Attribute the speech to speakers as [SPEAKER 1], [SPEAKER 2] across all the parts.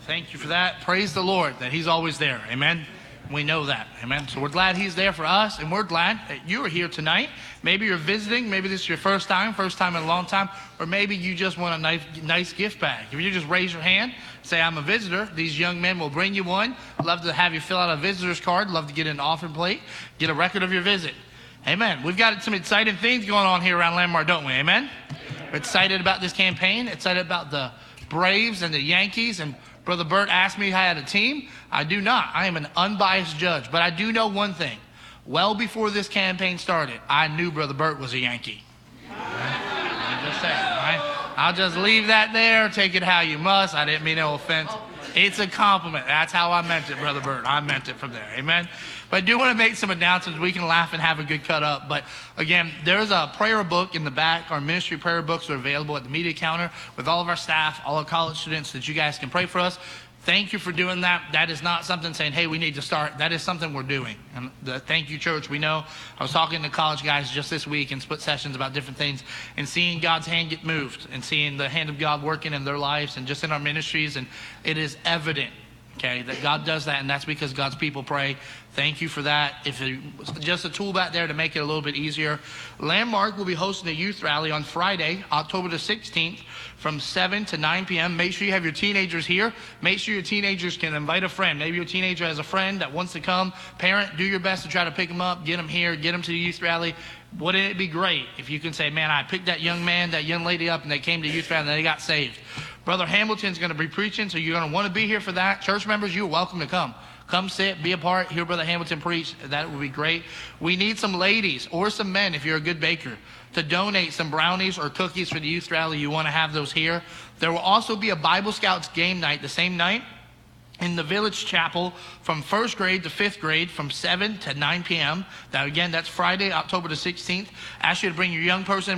[SPEAKER 1] Thank you for that. Praise the Lord that he's always there. Amen. We know that. Amen. So we're glad he's there for us, and we're glad that you are here tonight. Maybe you're visiting. Maybe this is your first time in a long time, or maybe you just want a nice gift bag. If you just raise your hand, say, I'm a visitor, these young men will bring you one. Love to have you fill out a visitor's card. Love to get an offering plate, get a record of your visit. Amen. We've got some exciting things going on here around Landmark, don't we? Amen. We're excited about this campaign, excited about the Braves and the Yankees. And Brother Bert asked me if I had a team. I do not. I am an unbiased judge. But I do know one thing. Well before this campaign started, I knew Brother Bert was a Yankee. I'm just saying, all right? I'll just leave that there. Take it how you must. I didn't mean no offense. It's a compliment. That's how I meant it, Brother Bert. I meant it from there. Amen. But I do want to make some announcements. We can laugh and have a good cut up. But again, there's a prayer book in the back. Our ministry prayer books are available at the media counter with all of our staff, all our college students, that you guys can pray for us. Thank you for doing that. That is not something saying, hey, we need to start. That is something we're doing. And thank you, church. We know. I was talking to college guys just this week in split sessions about different things and seeing God's hand get moved and seeing the hand of God working in their lives and just in our ministries. And it is evident, okay, that God does that, and that's because God's people pray. Thank you for that. If it was just a tool back there to make it a little bit easier. Landmark will be hosting a youth rally on Friday, October the 16th, from 7 to 9 p.m. Make sure you have your teenagers here. Make sure your teenagers can invite a friend. Maybe your teenager has a friend that wants to come. Parent, do your best to try to pick them up, get them here, get them to the youth rally. Wouldn't it be great if you can say, man, I picked that young man, that young lady up, and they came to youth rally and they got saved. Brother Hamilton's going to be preaching, so you're going to want to be here for that. Church members, you're welcome to come. Come sit, be a part, hear Brother Hamilton preach. That would be great. We need some ladies or some men, if you're a good baker, to donate some brownies or cookies for the youth rally. You want to have those here. There will also be a Bible Scouts game night the same night in the Village Chapel from 1st grade to 5th grade from 7 to 9 p.m. Now, again, that's Friday, October the 16th. Ask you to bring your young person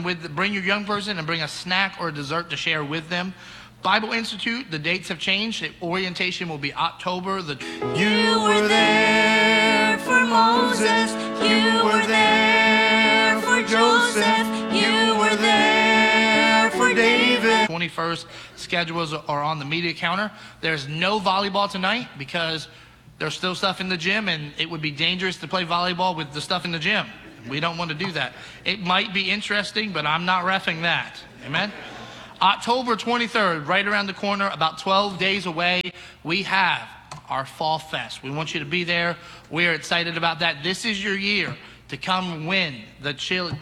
[SPEAKER 1] and bring a snack or a dessert to share with them. Bible Institute, the dates have changed. The orientation will be October the...
[SPEAKER 2] You were there for Moses. You were there for Joseph. You were there for David.
[SPEAKER 1] 21st schedules are on the media counter. There's no volleyball tonight because there's still stuff in the gym, and it would be dangerous to play volleyball with the stuff in the gym. We don't want to do that. It might be interesting, but I'm not reffing that. Amen? October 23rd, right around the corner, about 12 days away, we have our Fall Fest. We want you to be there. We're excited about that. This is your year to come win the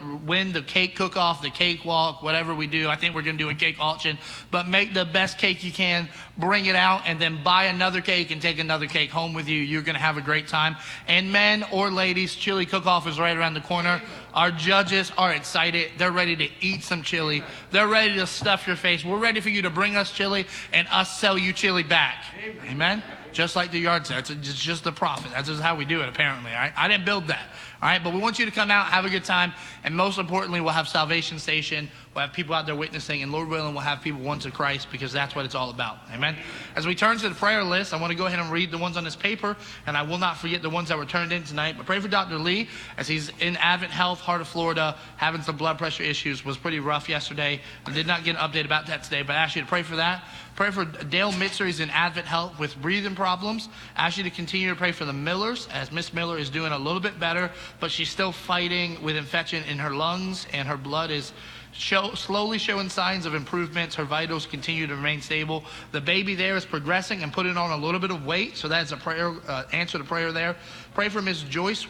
[SPEAKER 1] cake cook-off, the cake walk, whatever we do. I think we're going to do a cake auction, but make the best cake you can, bring it out, and then buy another cake and take another cake home with you. You're going to have a great time. And men or ladies, chili cook-off is right around the corner. Our judges are excited. They're ready to eat some chili. They're ready to stuff your face. We're ready for you to bring us chili and us sell you chili back. Amen? Just like the yard sale. It's just the profit. That's just how we do it, apparently. All right? I didn't build that. All right? But we want you to come out, have a good time. And most importantly, we'll have Salvation Station. We'll have people out there witnessing. And Lord willing, we'll have people won to Christ, because that's what it's all about. Amen? As we turn to the prayer list, I want to go ahead and read the ones on this paper. And I will not forget the ones that were turned in tonight. But pray for Dr. Lee as he's in Advent Health, Heart of Florida, having some blood pressure issues. Was pretty rough yesterday. I did not get an update about that today, but I ask you to pray for that. Pray for Dale Mitzer. He's in Advent Health with breathing problems. I ask you to continue to pray for the Millers, as Miss Miller is doing a little bit better, but she's still fighting with infection in her lungs, and her blood is slowly showing signs of improvements. Her vitals continue to remain stable. The baby there is progressing and putting on a little bit of weight, so that's a prayer, answer to prayer there. Pray for Miss Joyce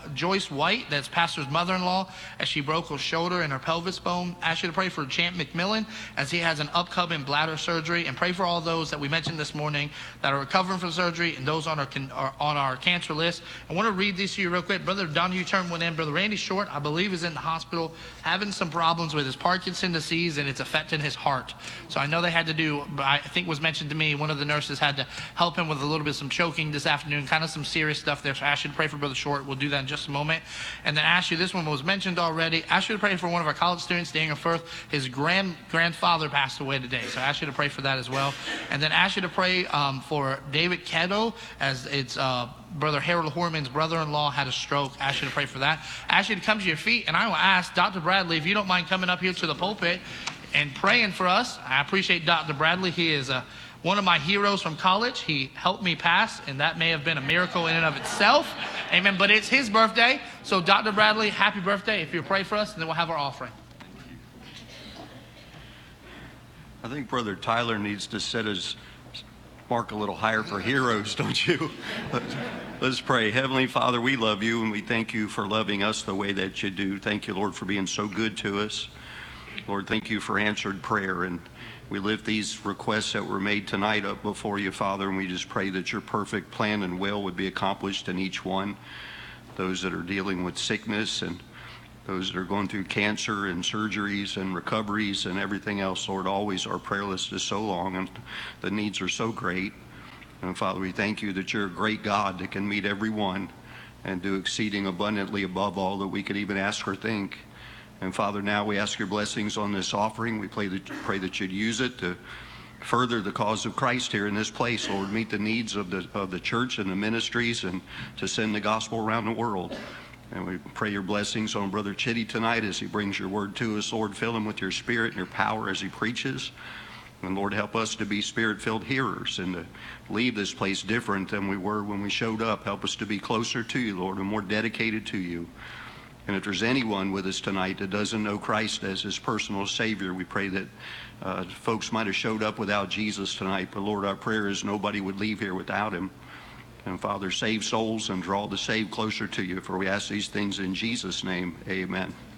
[SPEAKER 1] White, that's Pastor's mother-in-law, as she broke her shoulder and her pelvis bone. Ask you to pray for Champ McMillan as he has an upcoming bladder surgery, and pray for all those that we mentioned this morning that are recovering from surgery and those on our cancer list. I want to read these to you real quick. Brother Donahue turned one in. Brother Randy Short, I believe, is in the hospital having some problems with his Parkinson's disease, and it's affecting his heart. So I know they had to do, I think was mentioned to me, one of the nurses had to help him with a little bit of some choking this afternoon, kind of some serious stuff there. So I ask you to pray for Brother Short. We'll do that in just a moment. And then ask you, this one was mentioned already, ask you to pray for one of our college students, Daniel Firth. His grandfather passed away today. So I ask you to pray for that as well. And then ask you to pray for David Ketto, as it's Brother Harold Horman's brother-in-law had a stroke. I ask you to pray for that. I ask you to come to your feet, and I will ask Dr. Bradley if you don't mind coming up here to the pulpit and praying for us. I appreciate Dr. Bradley. He is one of my heroes from college. He helped me pass, and that may have been a miracle in and of itself. Amen. But it's his birthday. So Dr. Bradley, happy birthday if you'll pray for us, and then we'll have our offering.
[SPEAKER 3] I think Brother Tyler needs to set his mark a little higher for heroes, don't you? Let's pray. Heavenly Father, we love you, and we thank you for loving us the way that you do. Thank you, Lord, for being so good to us. Lord, thank you for answered prayer, and we lift these requests that were made tonight up before you, Father, and we just pray that your perfect plan and will would be accomplished in each one. Those that are dealing with sickness and those that are going through cancer and surgeries and recoveries and everything else, Lord, always our prayer list is so long and the needs are so great. And Father, we thank you that you're a great God that can meet every one and do exceeding abundantly above all that we could even ask or think. And Father, now we ask your blessings on this offering. We pray that you'd use it to further the cause of Christ here in this place, Lord. Meet the needs of the church and the ministries, and to send the gospel around the world. And we pray your blessings on Brother Chitty tonight as he brings your word to us. Lord, fill him with your spirit and your power as he preaches. And Lord, help us to be spirit-filled hearers and to leave this place different than we were when we showed up. Help us to be closer to you, Lord, and more dedicated to you. And if there's anyone with us tonight that doesn't know Christ as his personal Savior, we pray that folks might have showed up without Jesus tonight. But Lord, our prayer is nobody would leave here without him. And Father, save souls and draw the saved closer to you. For we ask these things in Jesus' name. Amen.